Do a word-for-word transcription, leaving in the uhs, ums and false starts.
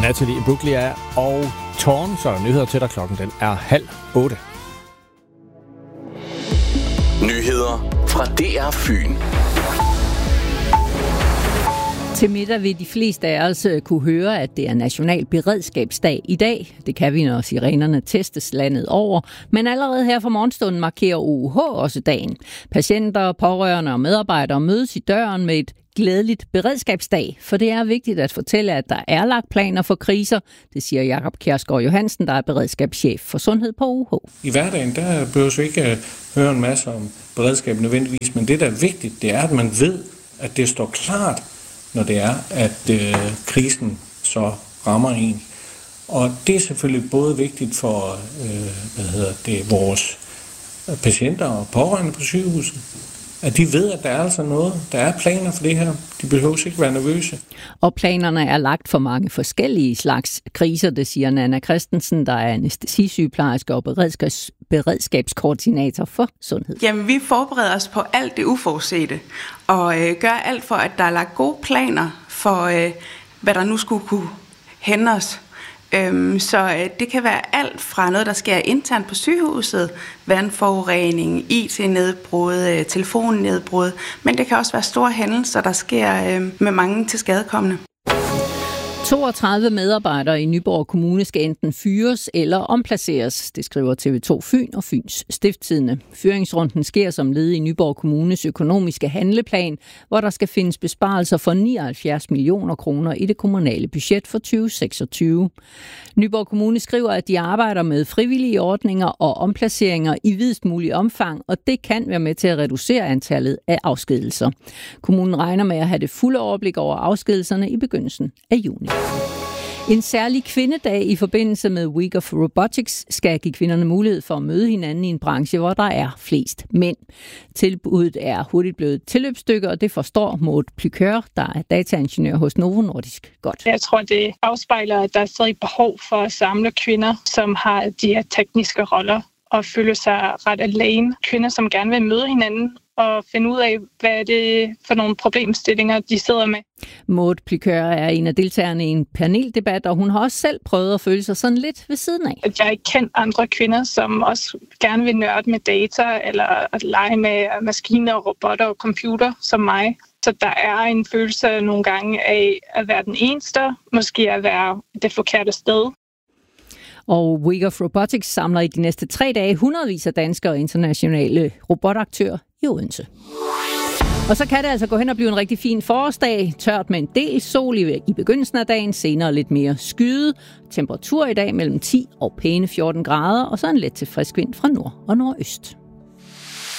Natalie Imbruglia og Torn, så er der nyheder til dig. Klokken den er halv otte. Nyheder fra D R Fyn. Til middag vil de fleste af os kunne høre, at det er National Beredskabsdag i dag. Det kan vi, når sirenerne testes landet over. Men allerede her fra morgenstunden markerer O U H også dagen. Patienter, pårørende og medarbejdere mødes i døren med et glædeligt beredskabsdag, for det er vigtigt at fortælle, at der er lagt planer for kriser. Det siger Jakob Kjærsgaard Johansen, der er beredskabschef for sundhed på O U H. I hverdagen, der behøver vi ikke høre en masse om beredskab nødvendigvis, men det, der er vigtigt, det er, at man ved, at det står klart, når det er, at øh, krisen så rammer en. Og det er selvfølgelig både vigtigt for øh, hvad hedder det, vores patienter og pårørende på sygehuset, at de ved, at der er altså noget, der er planer for det her. De behøver ikke være nervøse. Og planerne er lagt for mange forskellige slags kriser, det siger Nanna Christensen, der er anæstesisygeplejerske og beredskabs, beredskabskoordinator for sundhed. Jamen, vi forbereder os på alt det uforudsete, og øh, gør alt for, at der er lagt gode planer for, øh, hvad der nu skulle kunne hænde os. Øhm, så øh, det kan være alt fra noget, der sker internt på sygehuset, vandforurening, I T-nedbrud, øh, telefonnedbrud, men det kan også være store hændelser, der sker øh, med mange tilskadekomne. toogtredive medarbejdere i Nyborg Kommune skal enten fyres eller omplaceres, det skriver T V to Fyn og Fyns Stiftstidende. Fyringsrunden sker som led i Nyborg Kommunes økonomiske handleplan, hvor der skal findes besparelser for nioghalvfjerds millioner kroner i det kommunale budget for tyve seksogtyve. Nyborg Kommune skriver, at de arbejder med frivillige ordninger og omplaceringer i videst mulig omfang, og det kan være med til at reducere antallet af afskedelser. Kommunen regner med at have det fulde overblik over afskedelserne i begyndelsen af juni. En særlig kvindedag i forbindelse med Week of Robotics skal give kvinderne mulighed for at møde hinanden i en branche, hvor der er flest mænd. Tilbuddet er hurtigt blevet tilløbsstykke, og det forstår Maud Plykør, der er dataingeniør hos Novo Nordisk, godt. Jeg tror, det afspejler, at der er stadig behov for at samle kvinder, som har de her tekniske roller og føle sig ret alene. Kvinder, som gerne vil møde hinanden og finde ud af, hvad er det for nogle problemstillinger, de sidder med. Maud Plykør er en af deltagerne i en paneldebat, og hun har også selv prøvet at føle sig sådan lidt ved siden af. Jeg har ikke kendt andre kvinder, som også gerne vil nørde med data, eller at lege med maskiner, robotter og computer som mig. Så der er en følelse nogle gange af at være den eneste, måske at være det forkerte sted. Og Week of Robotics samler i de næste tre dage hundredvis af danske og internationale robotaktører i Odense. Og så kan det altså gå hen og blive en rigtig fin forårsdag. Tørt med en del sol i, i begyndelsen af dagen, senere lidt mere skyde. Temperatur i dag mellem ti og pæne fjorten grader, og så en let til frisk vind fra nord og nordøst.